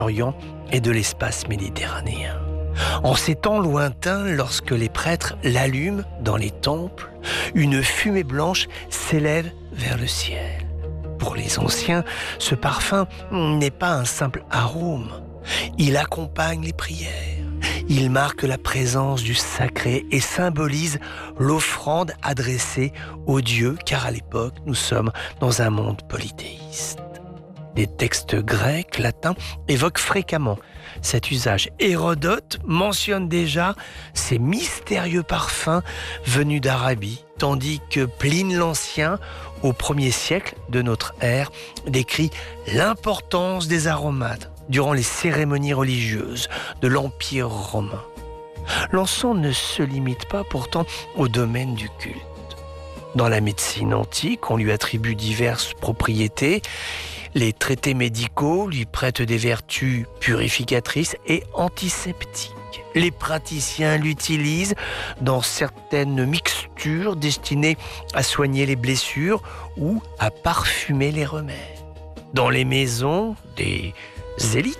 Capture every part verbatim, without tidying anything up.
Orient et de l'espace méditerranéen. En ces temps lointains, lorsque les prêtres l'allument dans les temples, une fumée blanche s'élève vers le ciel. Pour les anciens, ce parfum n'est pas un simple arôme. Il accompagne les prières. Il marque la présence du sacré et symbolise l'offrande adressée aux dieux, car à l'époque, nous sommes dans un monde polythéiste. Des textes grecs, latins évoquent fréquemment cet usage. Hérodote mentionne déjà ces mystérieux parfums venus d'Arabie, tandis que Pline l'Ancien, au premier siècle de notre ère, décrit l'importance des aromates durant les cérémonies religieuses de l'Empire romain. L'encens ne se limite pas pourtant au domaine du culte. Dans la médecine antique, on lui attribue diverses propriétés. Les traités médicaux lui prêtent des vertus purificatrices et antiseptiques. Les praticiens l'utilisent dans certaines mixtures destinées à soigner les blessures ou à parfumer les remèdes. Dans les maisons des élites,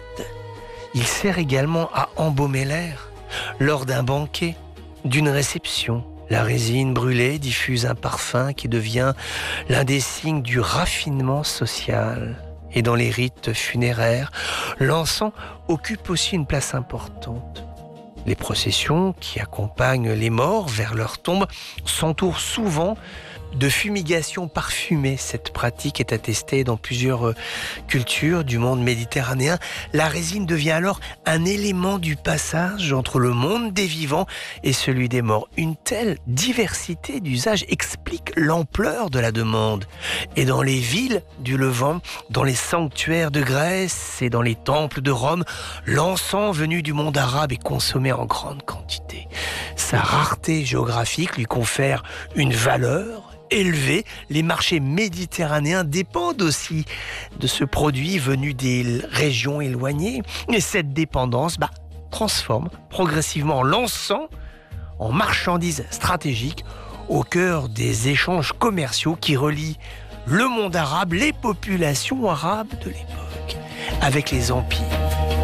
il sert également à embaumer l'air lors d'un banquet, d'une réception. La résine brûlée diffuse un parfum qui devient l'un des signes du raffinement social. Et dans les rites funéraires, l'encens occupe aussi une place importante. Les processions qui accompagnent les morts vers leur tombe s'entourent souvent de fumigations parfumées. Cette pratique est attestée dans plusieurs cultures du monde méditerranéen. La résine devient alors un élément du passage entre le monde des vivants et celui des morts. Une telle diversité d'usages explique l'ampleur de la demande. Et dans les villes du Levant, dans les sanctuaires de Grèce et dans les temples de Rome, l'encens venu du monde arabe est consommé en grande quantité. Sa rareté géographique lui confère une valeur élevé. Les marchés méditerranéens dépendent aussi de ce produit venu des régions éloignées. Et cette dépendance bah, transforme progressivement l'encens en marchandise stratégique au cœur des échanges commerciaux qui relient le monde arabe, les populations arabes de l'époque, avec les empires.